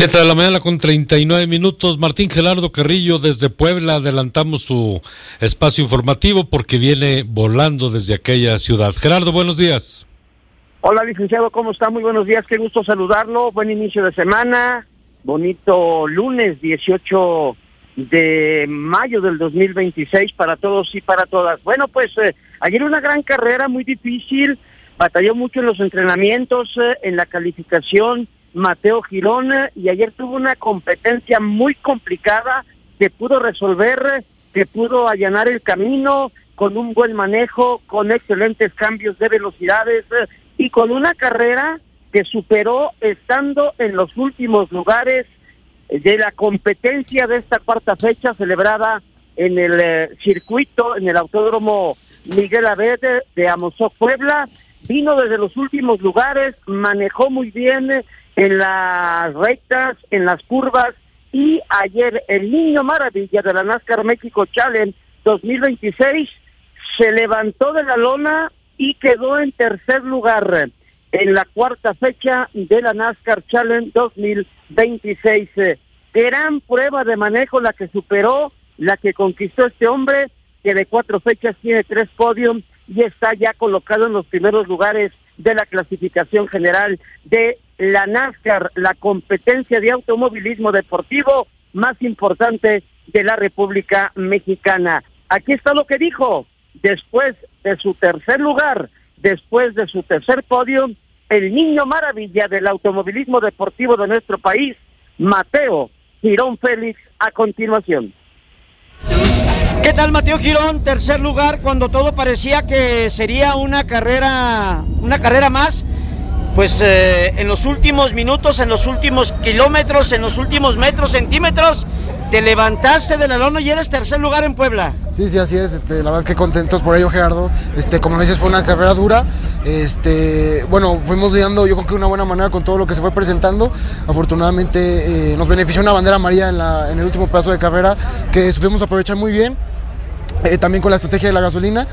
7 de la mañana con 39 minutos. Martín Gerardo Carrillo desde Puebla. Adelantamos su espacio informativo porque viene volando desde aquella ciudad. Gerardo, buenos días. Hola, licenciado, ¿cómo está? Muy buenos días, qué gusto saludarlo. Buen inicio de semana. Bonito lunes 18 de mayo del 2026 para todos y para todas. Bueno, pues ayer una gran carrera muy difícil. Batalló mucho en los entrenamientos, en la calificación Mateo Girón, y ayer tuvo una competencia muy complicada que pudo resolver, que pudo allanar el camino con un buen manejo, con excelentes cambios de velocidades y con una carrera que superó estando en los últimos lugares de la competencia de esta cuarta fecha celebrada en el circuito, en el Autódromo Miguel Abed de Amozoc, Puebla. Vino desde los últimos lugares, manejó muy bien en las rectas, en las curvas, y ayer el niño maravilla de la NASCAR México Challenge 2026 se levantó de la lona y quedó en tercer lugar en la cuarta fecha de la NASCAR Challenge 2026. Gran prueba de manejo la que superó, la que conquistó este hombre, que de 4 fechas tiene 3 podiums y está ya colocado en los primeros lugares de la clasificación general de la NASCAR, la competencia de automovilismo deportivo más importante de la República Mexicana. Aquí está lo que dijo: después de su tercer lugar, después de su tercer podio, el niño maravilla del automovilismo deportivo de nuestro país, Mateo Girón Félix, a continuación. ¿Qué tal, Mateo Girón? Tercer lugar cuando todo parecía que sería una carrera más. Pues en los últimos minutos, en los últimos kilómetros, en los últimos metros, centímetros, te levantaste de la lona y eres tercer lugar en Puebla. Sí, así es, la verdad que contentos por ello, Gerardo. Como dices, fue una carrera dura. Bueno, fuimos lidiando, yo creo que de una buena manera con todo lo que se fue presentando. Afortunadamente nos benefició una bandera amarilla en el último pedazo de carrera que supimos aprovechar muy bien. También con la estrategia de la gasolina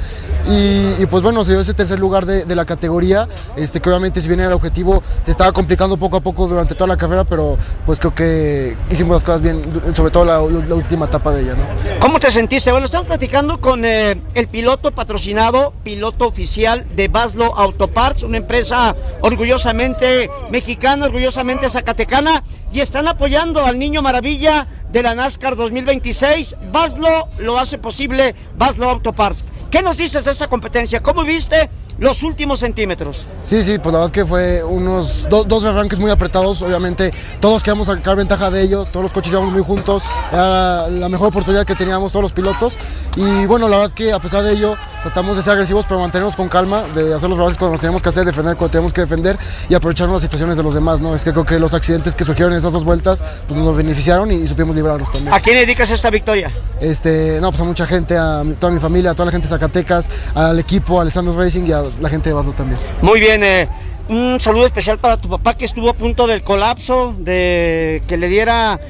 y pues bueno, se dio ese tercer lugar de la categoría, que obviamente si bien era el objetivo se estaba complicando poco a poco durante toda la carrera, pero pues creo que hicimos las cosas bien, sobre todo la última etapa de ella, ¿no? ¿Cómo te sentiste? Bueno, estamos platicando con el piloto patrocinado, piloto oficial de Baslo Auto Parts, una empresa orgullosamente mexicana, orgullosamente zacatecana, y están apoyando al niño maravilla de la NASCAR 2026. Baslo lo hace posible, Baslo Auto Parts. ¿Qué nos dices de esta competencia? ¿Cómo viste los últimos centímetros? Sí, pues la verdad que fue unos dos arranques muy apretados. Obviamente todos queríamos sacar ventaja de ello, todos los coches íbamos muy juntos, era la mejor oportunidad que teníamos todos los pilotos. Y bueno, la verdad que a pesar de ello tratamos de ser agresivos, pero mantenernos con calma, de hacer los rivales cuando nos teníamos que hacer, defender cuando teníamos que defender y aprovecharnos las situaciones de los demás, ¿no? Es que creo que los accidentes que surgieron en esas 2 vueltas pues nos beneficiaron y supimos librarnos también. ¿A quién dedicas esta victoria? No, pues a mucha gente, a toda mi familia, a toda la gente de Zacatecas, al equipo, al Santos Racing y a la gente de Baslo también. Muy bien, un saludo especial para tu papá, que estuvo a punto del colapso, de que le diera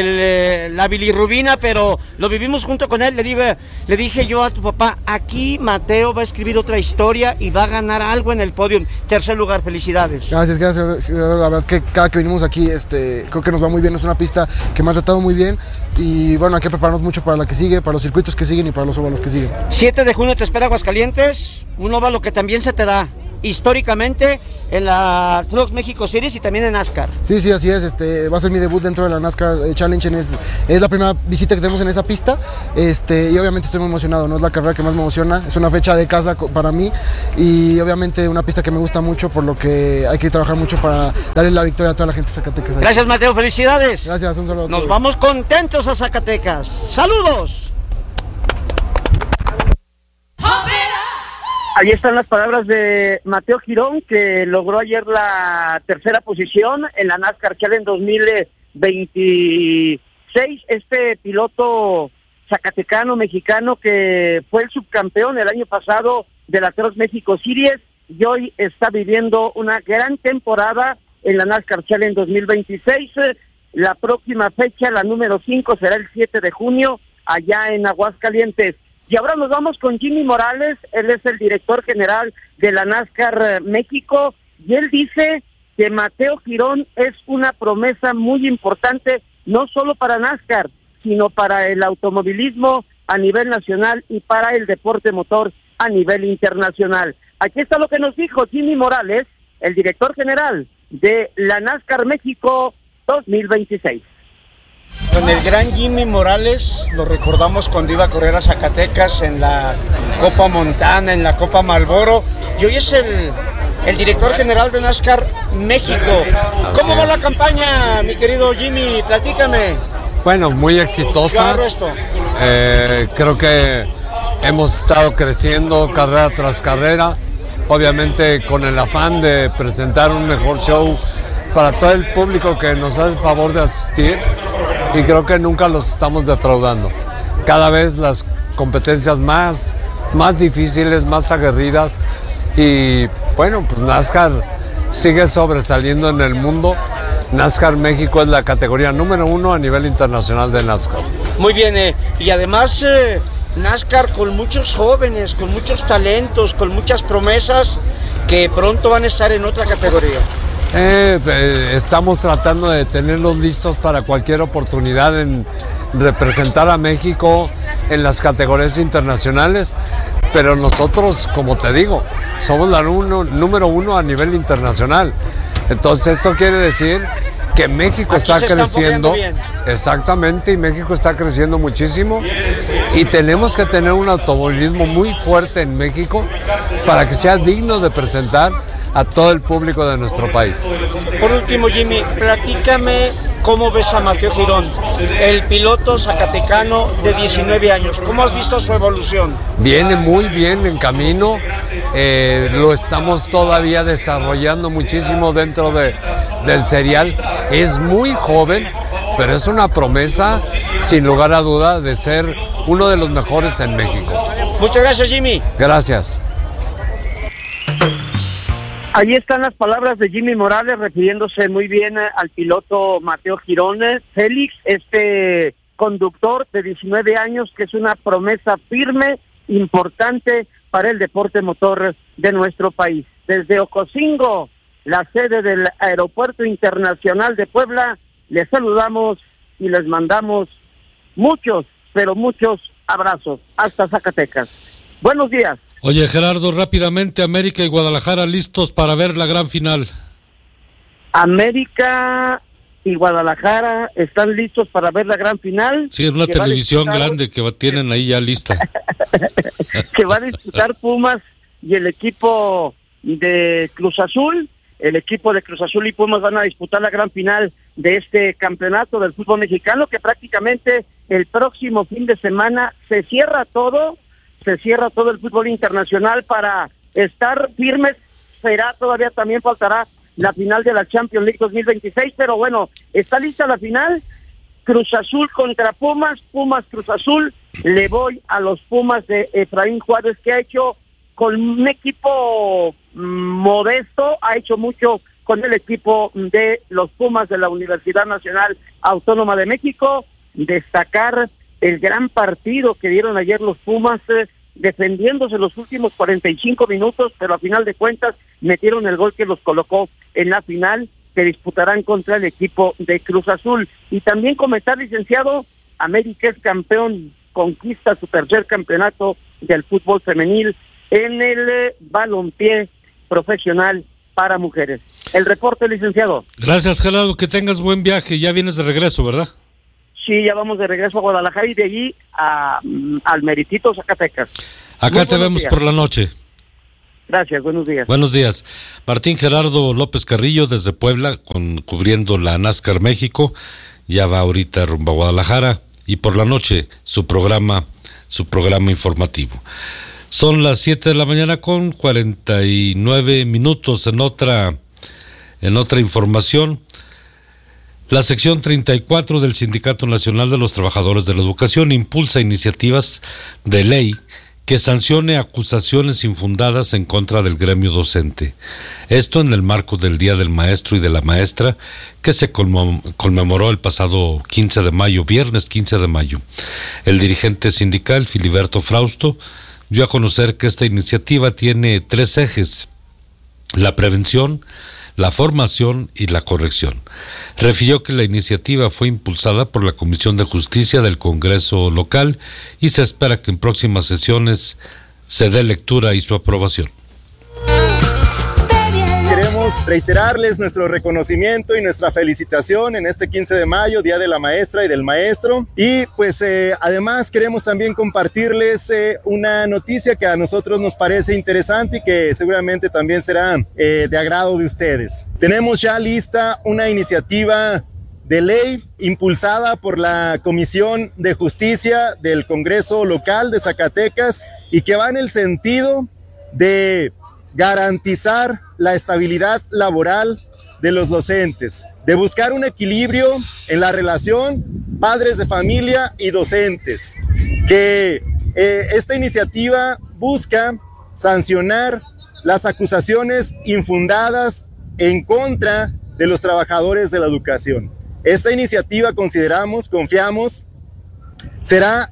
la bilirrubina, pero lo vivimos junto con él. Le dije yo a tu papá: aquí Mateo va a escribir otra historia y va a ganar algo en el podio. Tercer lugar, felicidades. Gracias, la verdad que cada que venimos aquí creo que nos va muy bien, es una pista que me ha tratado muy bien y bueno, hay que prepararnos mucho para la que sigue, para los circuitos que siguen y para los óvalos que siguen. 7 de junio te espera Aguascalientes, un óvalo que también se te da históricamente en la Trucks México Series y también en NASCAR. Sí, así es, va a ser mi debut dentro de la NASCAR Challenge, es la primera visita que tenemos en esa pista, y obviamente estoy muy emocionado, no es la carrera que más me emociona, es una fecha de casa para mí y obviamente una pista que me gusta mucho, por lo que hay que trabajar mucho para darle la victoria a toda la gente de Zacatecas. Gracias, Mateo, felicidades. Gracias, un saludo a todos. Nos vamos contentos a Zacatecas. ¡Saludos! Ahí están las palabras de Mateo Girón, que logró ayer la tercera posición en la NASCAR Challenge 2026. Este piloto zacatecano, mexicano, que fue el subcampeón el año pasado de la Trucks México Series y hoy está viviendo una gran temporada en la NASCAR Challenge 2026. La próxima fecha, la número 5, será el 7 de junio, allá en Aguascalientes. Y ahora nos vamos con Jimmy Morales, él es el director general de la NASCAR México, y él dice que Mateo Girón es una promesa muy importante, no solo para NASCAR, sino para el automovilismo a nivel nacional y para el deporte motor a nivel internacional. Aquí está lo que nos dijo Jimmy Morales, el director general de la NASCAR México 2026. Con el gran Jimmy Morales, lo recordamos cuando iba a correr a Zacatecas en la Copa Montana, en la Copa Marlboro, y hoy es el director general de NASCAR México. ¿Cómo va la campaña, mi querido Jimmy? Platícame. Bueno, muy exitosa. Creo que hemos estado creciendo carrera tras carrera, obviamente con el afán de presentar un mejor show para todo el público que nos hace el favor de asistir, y creo que nunca los estamos defraudando. Cada vez las competencias más difíciles, más aguerridas, y bueno, pues NASCAR sigue sobresaliendo en el mundo. NASCAR México es la categoría número 1 a nivel internacional de NASCAR. Muy bien, y además NASCAR con muchos jóvenes, con muchos talentos, con muchas promesas que pronto van a estar en otra categoría. Estamos tratando de tenerlos listos para cualquier oportunidad en representar a México en las categorías internacionales, pero nosotros, como te digo, somos la número 1 a nivel internacional. Entonces esto quiere decir que México está creciendo, exactamente, y México está creciendo muchísimo, y tenemos que tener un automovilismo muy fuerte en México para que sea digno de presentar a todo el público de nuestro país. Por último, Jimmy, platícame cómo ves a Mateo Girón, el piloto zacatecano de 19 años. ¿Cómo has visto su evolución? Viene muy bien en camino, lo estamos todavía desarrollando muchísimo dentro del serial. Es muy joven, pero es una promesa, sin lugar a duda, de ser uno de los mejores en México. Muchas gracias, Jimmy. Gracias. Ahí están las palabras de Jimmy Morales refiriéndose muy bien al piloto Mateo Girón. Félix, este conductor de 19 años que es una promesa firme, importante para el deporte motor de nuestro país. Desde Ocosingo, la sede del Aeropuerto Internacional de Puebla, les saludamos y les mandamos muchos, pero muchos abrazos hasta Zacatecas. Buenos días. Oye, Gerardo, rápidamente, América y Guadalajara listos para ver la gran final. América y Guadalajara están listos para ver la gran final. Sí, es una televisión grande que tienen ahí ya lista. Que va a disputar Pumas y el equipo de Cruz Azul. El equipo de Cruz Azul y Pumas van a disputar la gran final de este campeonato del fútbol mexicano, que prácticamente el próximo fin de semana se cierra todo el fútbol internacional para estar firmes. Todavía también faltará la final de la Champions League 2026, pero bueno, está lista la final. Cruz Azul contra Pumas, Cruz Azul. Le voy a los Pumas de Efraín Juárez, que ha hecho con un equipo modesto, ha hecho mucho con el equipo de los Pumas de la Universidad Nacional Autónoma de México. Destacar el gran partido que dieron ayer los Pumas, defendiéndose los últimos 45 minutos, pero a final de cuentas metieron el gol que los colocó en la final, que disputarán contra el equipo de Cruz Azul. Y también comentar, licenciado, América es campeón, conquista su tercer campeonato del fútbol femenil en el balompié profesional para mujeres. El reporte, licenciado. Gracias, Gerardo, que tengas buen viaje. Ya vienes de regreso, ¿verdad? Sí, ya vamos de regreso a Guadalajara y de allí al meritito Zacatecas. Acá te vemos por la noche. Gracias, buenos días. Buenos días. Martín Gerardo López Carrillo desde Puebla, cubriendo la NASCAR México. Ya va ahorita rumbo a Guadalajara y por la noche su programa informativo. Son las 7 de la mañana con 49 minutos. En otra información, la sección 34 del Sindicato Nacional de los Trabajadores de la Educación impulsa iniciativas de ley que sancione acusaciones infundadas en contra del gremio docente. Esto en el marco del Día del Maestro y de la Maestra, que se conmemoró el pasado viernes 15 de mayo. El dirigente sindical, Filiberto Frausto, dio a conocer que esta iniciativa tiene 3 ejes: la prevención, la formación y la corrección. Refirió que la iniciativa fue impulsada por la Comisión de Justicia del Congreso local y se espera que en próximas sesiones se dé lectura y su aprobación. Queremos reiterarles nuestro reconocimiento y nuestra felicitación en este 15 de mayo, Día de la Maestra y del Maestro. Y pues además queremos también compartirles una noticia que a nosotros nos parece interesante y que seguramente también será de agrado de ustedes. Tenemos ya lista una iniciativa de ley impulsada por la Comisión de Justicia del Congreso local de Zacatecas y que va en el sentido de garantizar la estabilidad laboral de los docentes, de buscar un equilibrio en la relación padres de familia y docentes, que esta iniciativa busca sancionar las acusaciones infundadas en contra de los trabajadores de la educación. Esta iniciativa confiamos, será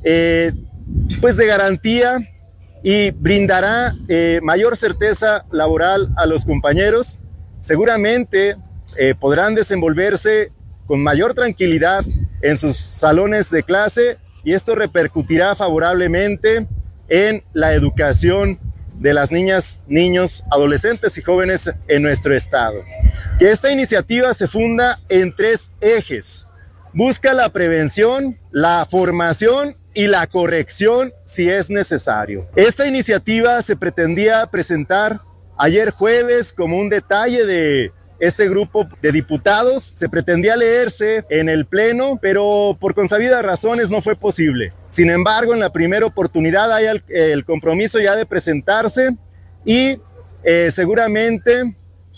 pues de garantía y brindará mayor certeza laboral a los compañeros. Seguramente podrán desenvolverse con mayor tranquilidad en sus salones de clase y esto repercutirá favorablemente en la educación de las niñas, niños, adolescentes y jóvenes en nuestro estado. Que esta iniciativa se funda en 3 ejes. Busca la prevención, la formación y la corrección si es necesario. Esta iniciativa se pretendía presentar ayer jueves como un detalle de este grupo de diputados. Se pretendía leerse en el pleno, pero por consabidas razones no fue posible. Sin embargo, en la primera oportunidad hay el compromiso ya de presentarse y seguramente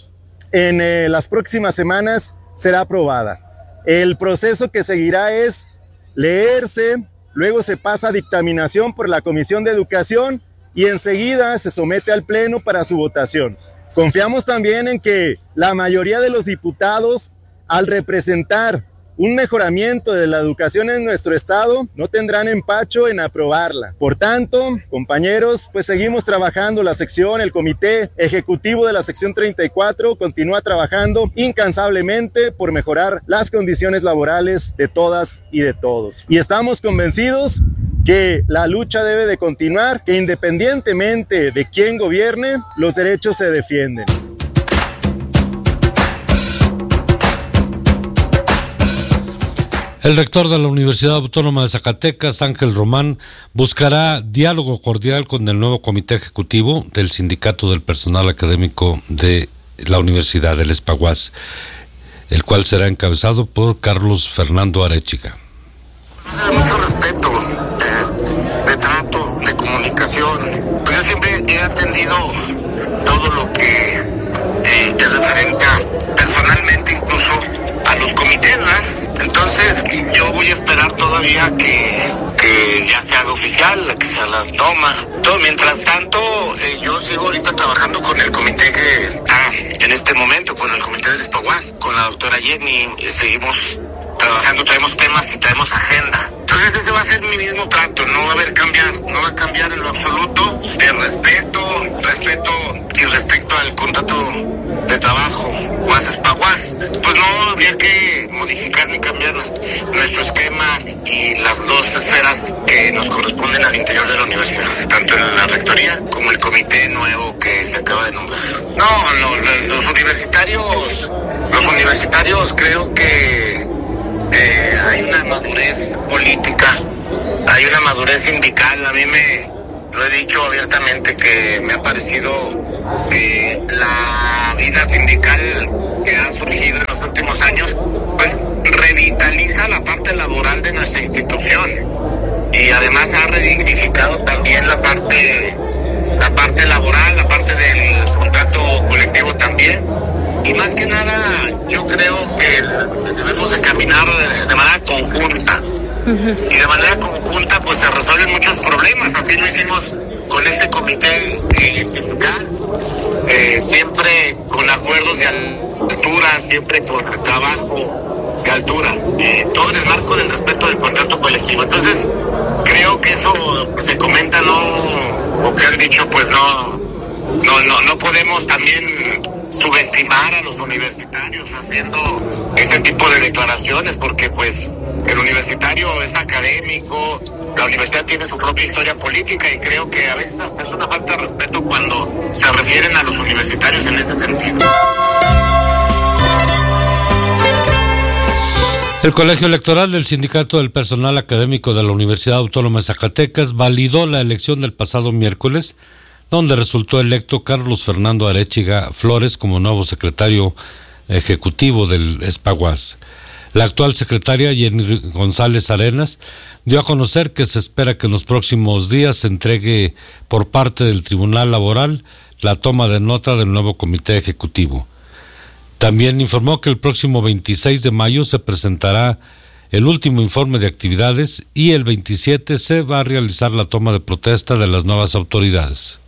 en las próximas semanas será aprobada. El proceso que seguirá es leerse, luego se pasa a dictaminación por la Comisión de Educación y enseguida se somete al Pleno para su votación. Confiamos también en que la mayoría de los diputados, al representar un mejoramiento de la educación en nuestro estado, no tendrán empacho en aprobarla. Por tanto, compañeros, pues seguimos trabajando la sección, el comité ejecutivo de la sección 34 continúa trabajando incansablemente por mejorar las condiciones laborales de todas y de todos. Y estamos convencidos que la lucha debe de continuar, que independientemente de quién gobierne, los derechos se defienden. El rector de la Universidad Autónoma de Zacatecas, Ángel Román, buscará diálogo cordial con el nuevo comité ejecutivo del Sindicato del Personal Académico de la Universidad, el SPAUAS, el cual será encabezado por Carlos Fernando Arechiga. Mucho respeto, de trato, de comunicación. Pues yo siempre he atendido todo lo que es referente personalmente incluso a los comités, ¿verdad? Entonces yo voy a esperar todavía que ya se haga oficial, que se la toma. Todo, mientras tanto, yo sigo ahorita trabajando con el comité que está en este momento, con el comité del SPAUAS, con la doctora Jenny, seguimos trabajando, traemos temas y traemos agenda. Entonces ese va a ser mi mismo trato, no va a cambiar en lo absoluto, de respeto y respecto al contrato de trabajo, UAS-SPAUAS, pues no habría que modificar ni cambiar nuestro esquema y las 2 esferas que nos corresponden al interior de la universidad, tanto en la rectoría como el comité nuevo que se acaba de nombrar. Los universitarios creo que hay una madurez política, hay una madurez sindical. A mí lo he dicho abiertamente que me ha parecido que la vida sindical que ha surgido en los últimos años pues revitaliza la parte laboral de nuestra institución y además ha redignificado también la parte laboral, la parte del contrato colectivo también. Y más que nada, yo creo que debemos de caminar de manera conjunta. Y de manera conjunta, pues se resuelven muchos problemas. Así lo hicimos con este comité sindical, siempre con acuerdos de altura, siempre con trabajo de altura, todo en el marco del respeto del contrato colectivo. Entonces, creo que eso que se comenta o que han dicho, pues no podemos también subestimar a los universitarios haciendo ese tipo de declaraciones, porque pues el universitario es académico, la universidad tiene su propia historia política y creo que a veces hasta es una falta de respeto cuando se refieren a los universitarios en ese sentido. El Colegio Electoral del Sindicato del Personal Académico de la Universidad Autónoma de Zacatecas validó la elección del pasado miércoles, donde resultó electo Carlos Fernando Arechiga Flores como nuevo secretario ejecutivo del Espaguas. La actual secretaria, Jenny González Arenas, dio a conocer que se espera que en los próximos días se entregue por parte del Tribunal Laboral la toma de nota del nuevo comité ejecutivo. También informó que el próximo 26 de mayo se presentará el último informe de actividades y el 27 se va a realizar la toma de protesta de las nuevas autoridades.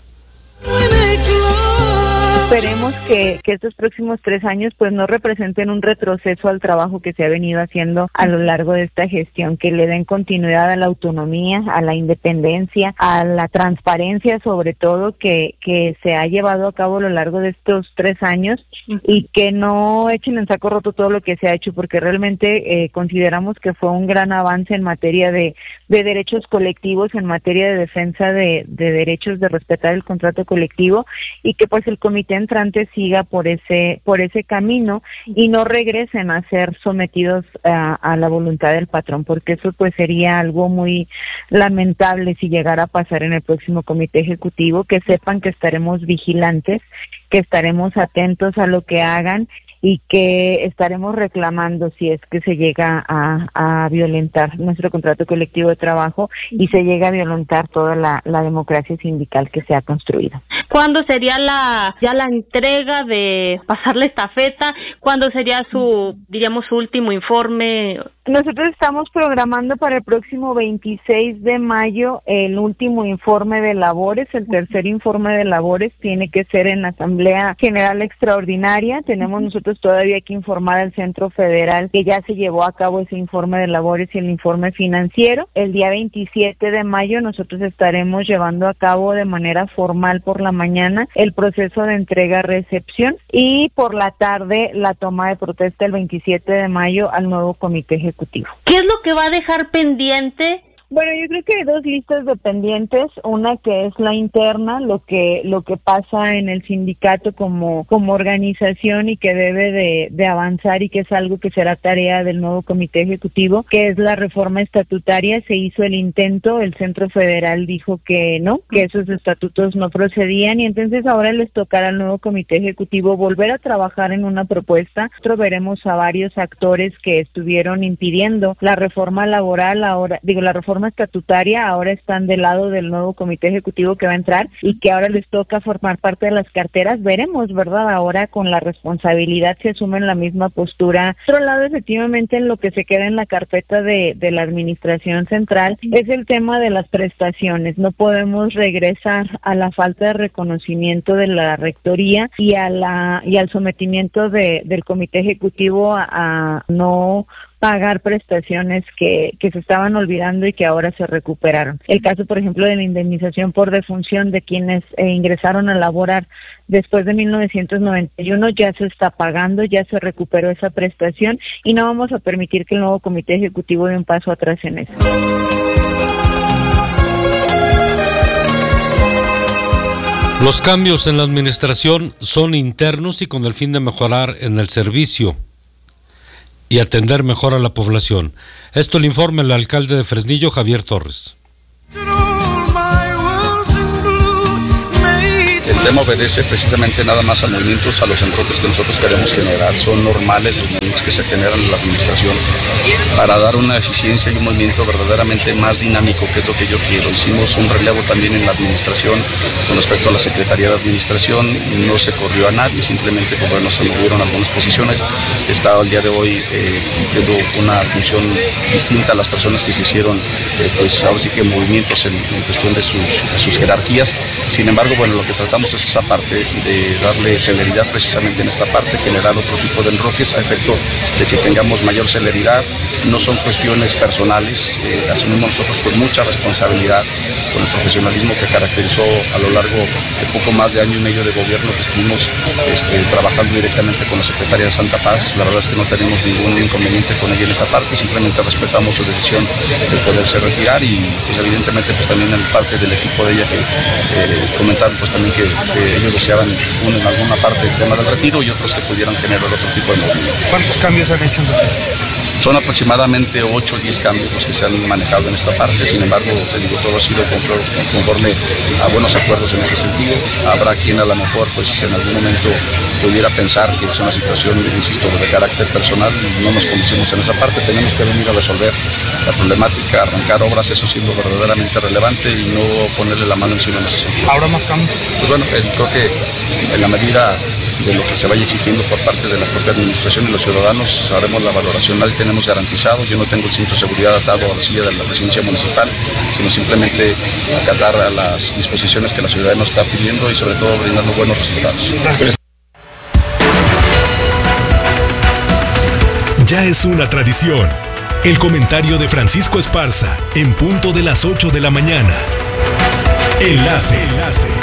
Esperemos que estos próximos 3 años pues no representen un retroceso al trabajo que se ha venido haciendo a lo largo de esta gestión, que le den continuidad a la autonomía, a la independencia, a la transparencia sobre todo que se ha llevado a cabo a lo largo de estos 3 años y que no echen en saco roto todo lo que se ha hecho, porque realmente consideramos que fue un gran avance en materia de derechos colectivos, en materia de defensa de derechos de respetar el contrato colectivo, y que pues el comité entrante siga por ese camino y no regresen a ser sometidos a la voluntad del patrón, porque eso pues sería algo muy lamentable si llegara a pasar en el próximo comité ejecutivo. Que sepan que estaremos vigilantes, que estaremos atentos a lo que hagan y que estaremos reclamando si es que se llega a violentar nuestro contrato colectivo de trabajo y se llega a violentar toda la democracia sindical que se ha construido. ¿Cuándo sería ya la entrega de pasar la estafeta? ¿Cuándo sería su último informe? Nosotros estamos programando para el próximo 26 de mayo el último informe de labores. El tercer informe de labores tiene que ser en la Asamblea General Extraordinaria. Tenemos nosotros todavía que informar al Centro Federal que ya se llevó a cabo ese informe de labores y el informe financiero. El día 27 de mayo nosotros estaremos llevando a cabo de manera formal por la mañana el proceso de entrega-recepción y por la tarde la toma de protesta el 27 de mayo al nuevo comité ejecutivo. ¿Qué es lo que va a dejar pendiente? Bueno, yo creo que hay 2 listas de pendientes, una que es la interna, lo que pasa en el sindicato como organización y que debe de avanzar y que es algo que será tarea del nuevo comité ejecutivo, que es la reforma estatutaria. Se hizo el intento, el Centro Federal dijo que no, que esos estatutos no procedían y entonces ahora les tocará al nuevo comité ejecutivo volver a trabajar en una propuesta. Nosotros veremos a varios actores que estuvieron impidiendo la reforma laboral, la reforma estatutaria, ahora están del lado del nuevo comité ejecutivo que va a entrar y que ahora les toca formar parte de las carteras. Veremos, ¿verdad? Ahora con la responsabilidad se asumen la misma postura. Por otro lado, efectivamente, en lo que se queda en la carpeta de la administración central es el tema de las prestaciones. No podemos regresar a la falta de reconocimiento de la rectoría y al sometimiento del comité ejecutivo a no pagar prestaciones que se estaban olvidando y que ahora se recuperaron. El caso, por ejemplo, de la indemnización por defunción de quienes ingresaron a laborar después de 1991 ya se está pagando, ya se recuperó esa prestación y no vamos a permitir que el nuevo comité ejecutivo dé un paso atrás en eso. Los cambios en la administración son internos y con el fin de mejorar en el servicio y atender mejor a la población. Esto le informa el alcalde de Fresnillo, Javier Torres. El tema obedece precisamente nada más a movimientos, a los enroques que nosotros queremos generar. Son normales los movimientos que se generan en la administración para dar una eficiencia y un movimiento verdaderamente más dinámico, que es lo que yo quiero. Hicimos un relevo también en la administración con respecto a la Secretaría de Administración. No se corrió a nadie, simplemente pues, bueno, se movieron algunas posiciones. Está el día de hoy cumpliendo una función distinta a las personas que se hicieron, pues ahora sí que movimientos en cuestión de sus jerarquías. Sin embargo, bueno, lo que tratamos es esa parte de darle celeridad precisamente en esta parte, generar otro tipo de enroques a efecto de que tengamos mayor celeridad. No son cuestiones personales, asumimos nosotros con mucha responsabilidad, con el profesionalismo que caracterizó a lo largo de poco más de año y medio de gobierno que estuvimos trabajando directamente con la Secretaría de Santa Paz. La verdad es que no tenemos ningún inconveniente con ella en esa parte, simplemente respetamos su decisión de poderse retirar y pues evidentemente pues también en parte del equipo de ella que comentaron pues también que ellos deseaban en alguna parte el tema del retiro y otros que pudieran generar otro tipo de movimiento. ¿Cuántos cambios han hecho? Son aproximadamente 8 o 10 cambios los que se han manejado en esta parte, sin embargo, te digo, todo ha sido conforme a buenos acuerdos en ese sentido. Habrá quien a lo mejor, pues en algún momento pudiera pensar que es una situación, insisto, de carácter personal, no nos conocemos en esa parte, tenemos que venir a resolver la problemática, arrancar obras, eso siendo verdaderamente relevante y no ponerle la mano encima en ese sentido. ¿Habrá más cambios? Pues bueno, creo que en la medida de lo que se vaya exigiendo por parte de la propia administración y los ciudadanos, haremos la valoración. Nadie tenemos garantizado, yo no tengo el cinto de seguridad atado a la silla de la presidencia municipal, sino simplemente acatar a las disposiciones que la ciudadanía nos está pidiendo y sobre todo brindando buenos resultados. Ya es una tradición. El comentario de Francisco Esparza en punto de las 8 de la mañana. Enlace.